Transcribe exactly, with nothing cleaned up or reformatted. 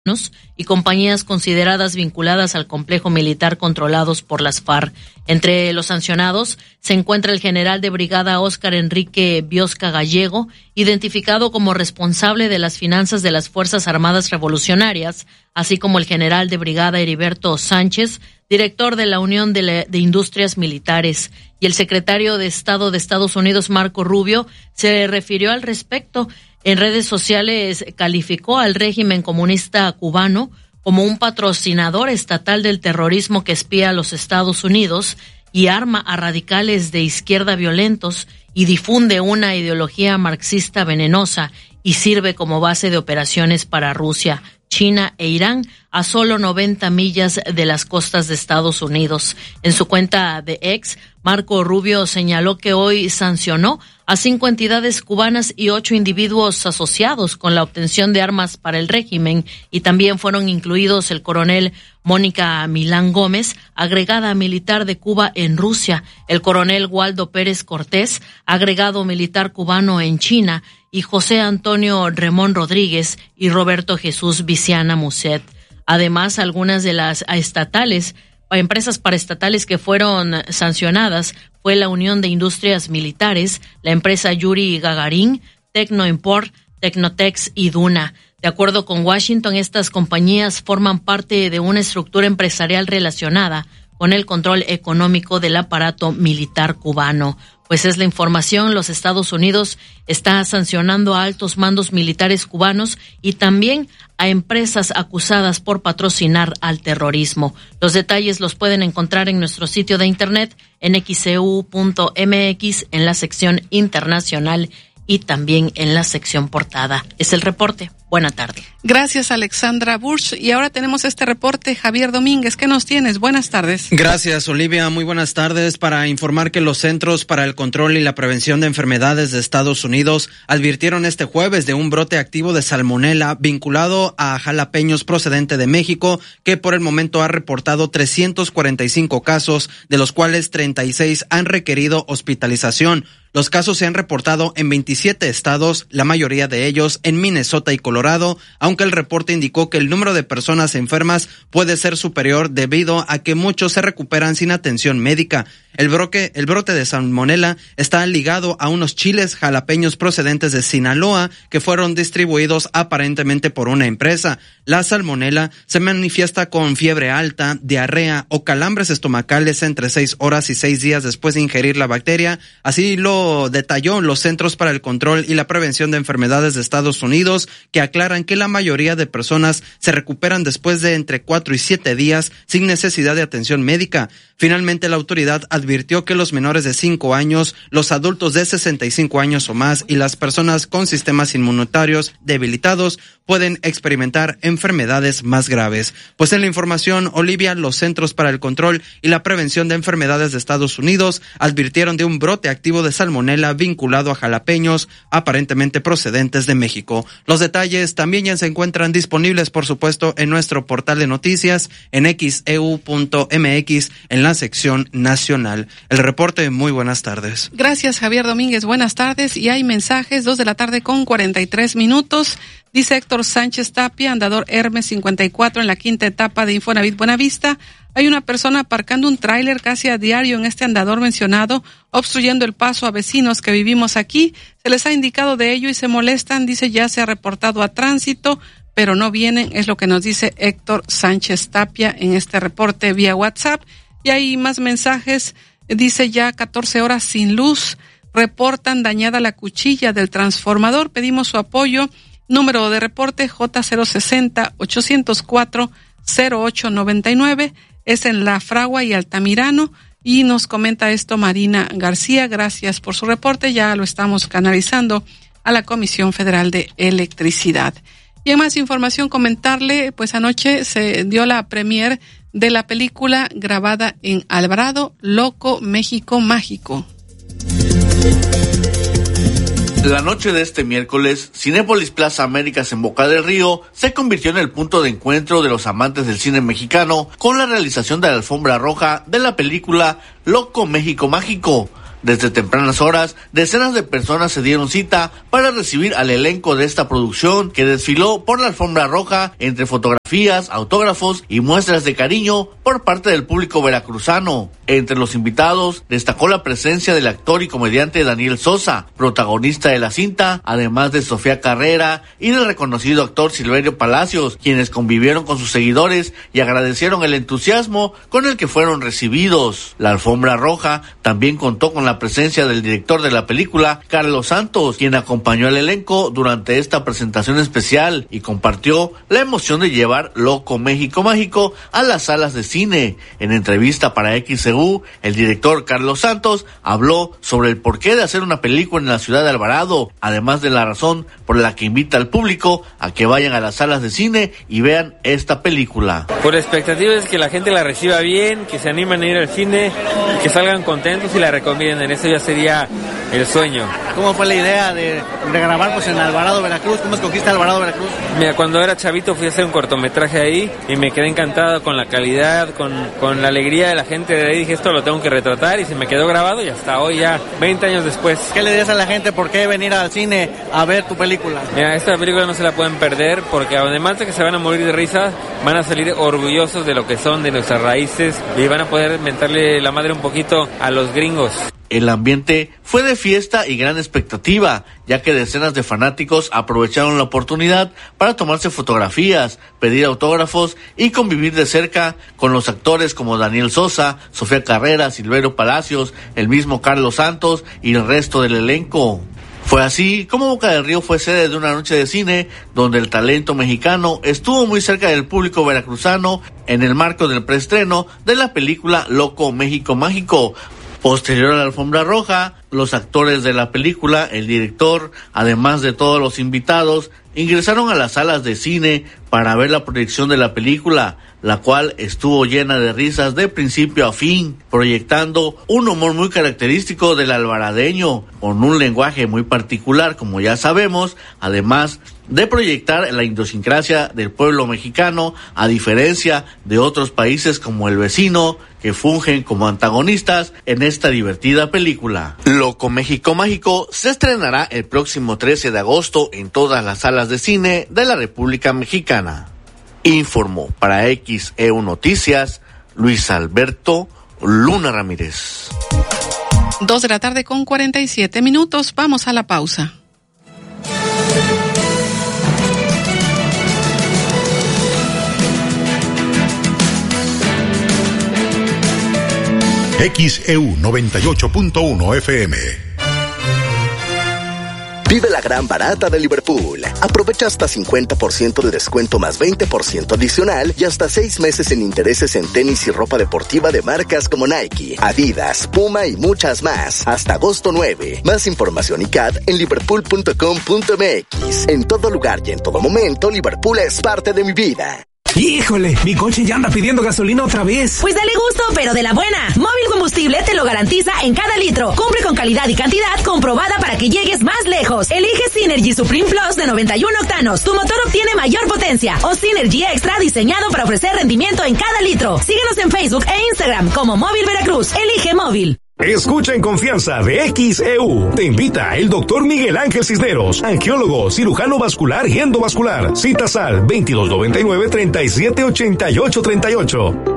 y compañías consideradas vinculadas al complejo militar controlados por las FARC. Entre los sancionados se encuentra el general de brigada Óscar Enrique Biosca Gallego, identificado como responsable de las finanzas de las Fuerzas Armadas Revolucionarias, así como el general de brigada Heriberto Sánchez, director de la Unión de, la, de Industrias Militares, y el secretario de Estado de Estados Unidos, Marco Rubio, se refirió al respecto. En redes sociales calificó al régimen comunista cubano como un patrocinador estatal del terrorismo que espía a los Estados Unidos y arma a radicales de izquierda violentos y difunde una ideología marxista venenosa y sirve como base de operaciones para Rusia, China e Irán a solo noventa millas de las costas de Estados Unidos. En su cuenta de X, Marco Rubio señaló que hoy sancionó a cinco entidades cubanas y ocho individuos asociados con la obtención de armas para el régimen, y también fueron incluidos el coronel Mónica Milán Gómez, agregada militar de Cuba en Rusia, el coronel Waldo Pérez Cortés, agregado militar cubano en China, y José Antonio Remón Rodríguez y Roberto Jesús Viciana Muset. Además, algunas de las estatales, empresas paraestatales que fueron sancionadas fue la Unión de Industrias Militares, la empresa Yuri Gagarin, Tecnoimport, Tecnotex y Duna. De acuerdo con Washington, estas compañías forman parte de una estructura empresarial relacionada con el control económico del aparato militar cubano. Pues es la información, los Estados Unidos está sancionando a altos mandos militares cubanos y también a empresas acusadas por patrocinar al terrorismo. Los detalles los pueden encontrar en nuestro sitio de internet en x c u punto m x en la sección internacional y también en la sección portada. Es el reporte. Buena tarde. Gracias, Alexandra Bursch. Y ahora tenemos este reporte. Javier Domínguez, ¿qué nos tienes? Buenas tardes. Gracias, Olivia. Muy buenas tardes. Para informar que los Centros para el Control y la Prevención de Enfermedades de Estados Unidos advirtieron este jueves de un brote activo de salmonela vinculado a jalapeños procedente de México, que por el momento ha reportado trescientos cuarenta y cinco casos, de los cuales treinta y seis han requerido hospitalización. Los casos se han reportado en veintisiete estados, la mayoría de ellos en Minnesota y Colorado, aunque el reporte indicó que el número de personas enfermas puede ser superior debido a que muchos se recuperan sin atención médica. El brote, el brote de salmonela está ligado a unos chiles jalapeños procedentes de Sinaloa que fueron distribuidos aparentemente por una empresa. La salmonela se manifiesta con fiebre alta, diarrea o calambres estomacales entre seis horas y seis días después de ingerir la bacteria. Así lo detalló los Centros para el Control y la Prevención de Enfermedades de Estados Unidos, que aclaran que la mayoría de personas se recuperan después de entre cuatro y siete días sin necesidad de atención médica. Finalmente, la autoridad advirtió que los menores de cinco años, los adultos de sesenta y cinco años o más y las personas con sistemas inmunitarios debilitados pueden experimentar enfermedades más graves. Pues en la información, Olivia, los Centros para el Control y la Prevención de Enfermedades de Estados Unidos advirtieron de un brote activo de salmonela vinculado a jalapeños aparentemente procedentes de México. Los detalles también ya se encuentran disponibles, por supuesto, en nuestro portal de noticias en x e u punto m x en la sección nacional. El reporte, muy buenas tardes. Gracias, Javier Domínguez. Buenas tardes. Y hay mensajes, dos de la tarde con cuarenta y tres minutos. Dice Héctor Sánchez Tapia, andador Hermes cincuenta y cuatro en la quinta etapa de Infonavit Buenavista. Hay una persona aparcando un tráiler casi a diario en este andador mencionado, obstruyendo el paso a vecinos que vivimos aquí. Se les ha indicado de ello y se molestan. Dice, ya se ha reportado a tránsito, pero no vienen. Es lo que nos dice Héctor Sánchez Tapia en este reporte vía WhatsApp. Y hay más mensajes. Dice, ya catorce horas sin luz. Reportan dañada la cuchilla del transformador. Pedimos su apoyo. Número de reporte J cero sesenta, ochocientos cuatro, cero ocho noventa y nueve. Es en La Fragua y Altamirano. Y nos comenta esto Marina García. Gracias por su reporte. Ya lo estamos canalizando a la Comisión Federal de Electricidad. Y en más información comentarle, pues anoche se dio la premier de la película grabada en Alvarado, Loco México Mágico. La noche de este miércoles, Cinépolis Plaza Américas en Boca del Río se convirtió en el punto de encuentro de los amantes del cine mexicano con la realización de la alfombra roja de la película Loco México Mágico. Desde tempranas horas, decenas de personas se dieron cita para recibir al elenco de esta producción que desfiló por la alfombra roja entre fotografías, autógrafos y muestras de cariño por parte del público veracruzano. Entre los invitados destacó la presencia del actor y comediante Daniel Sosa, protagonista de la cinta, además de Sofía Carrera y del reconocido actor Silverio Palacios, quienes convivieron con sus seguidores y agradecieron el entusiasmo con el que fueron recibidos. La alfombra roja también contó con la presencia del director de la película, Carlos Santos, quien acompañó al elenco durante esta presentación especial y compartió la emoción de llevar Loco México Mágico a las salas de cine. En entrevista para X E U, el director Carlos Santos habló sobre el porqué de hacer una película en la ciudad de Alvarado, además de la razón por la que invita al público a que vayan a las salas de cine y vean esta película. Por expectativa es que la gente la reciba bien, que se animen a ir al cine, que salgan contentos y la recomienden. Eso ya sería el sueño. ¿Cómo fue la idea de, de grabar pues en Alvarado, Veracruz? ¿Cómo escogiste Alvarado, Veracruz? Mira, cuando era chavito fui a hacer un cortometraje ahí y me quedé encantado con la calidad, con, con la alegría de la gente de ahí. Dije, esto lo tengo que retratar y se me quedó grabado y hasta hoy ya, veinte años después. ¿Qué le dices a la gente por qué venir al cine a ver tu película? Mira, esta película no se la pueden perder porque además de que se van a morir de risa, van a salir orgullosos de lo que son, de nuestras raíces y van a poder mentarle la madre un poquito a los gringos. El ambiente fue de fiesta y gran expectativa, ya que decenas de fanáticos aprovecharon la oportunidad para tomarse fotografías, pedir autógrafos y convivir de cerca con los actores como Daniel Sosa, Sofía Carrera, Silverio Palacios, el mismo Carlos Santos y el resto del elenco. Fue así como Boca del Río fue sede de una noche de cine donde el talento mexicano estuvo muy cerca del público veracruzano en el marco del preestreno de la película Loco México Mágico. Posterior a la alfombra roja, los actores de la película, el director, además de todos los invitados, ingresaron a las salas de cine para ver la proyección de la película, la cual estuvo llena de risas de principio a fin, proyectando un humor muy característico del alvaradeño, con un lenguaje muy particular, como ya sabemos, además de proyectar la idiosincrasia del pueblo mexicano, a diferencia de otros países como el vecino, que fungen como antagonistas en esta divertida película. Loco México Mágico se estrenará el próximo trece de agosto en todas las salas de cine de la República Mexicana. Informó para X E U Noticias, Luis Alberto Luna Ramírez. Dos de la tarde con cuarenta y siete minutos. Vamos a la pausa. X E U noventa y ocho punto uno F M. Vive la gran barata de Liverpool. Aprovecha hasta cincuenta por ciento de descuento más veinte por ciento adicional y hasta seis meses en intereses en tenis y ropa deportiva de marcas como Nike, Adidas, Puma y muchas más. Hasta agosto nueve. Más información y C A D en liverpool punto com punto m x. En todo lugar y en todo momento, Liverpool es parte de mi vida. Híjole, mi coche ya anda pidiendo gasolina otra vez. Pues dale gusto, pero de la buena. Móvil Combustible te lo garantiza en cada litro. Cumple con calidad y cantidad comprobada para que llegues más lejos. Elige Synergy Supreme Plus de noventa y uno octanos. Tu motor obtiene mayor potencia. O Synergy Extra diseñado para ofrecer rendimiento en cada litro. Síguenos en Facebook e Instagram como Móvil Veracruz. Elige Móvil. Escucha en confianza de X E U. Te invita el doctor Miguel Ángel Cisneros, angiólogo, cirujano vascular y endovascular. Citas al veintidós noventa y nueve, treinta y siete ochenta y ocho treinta y ocho.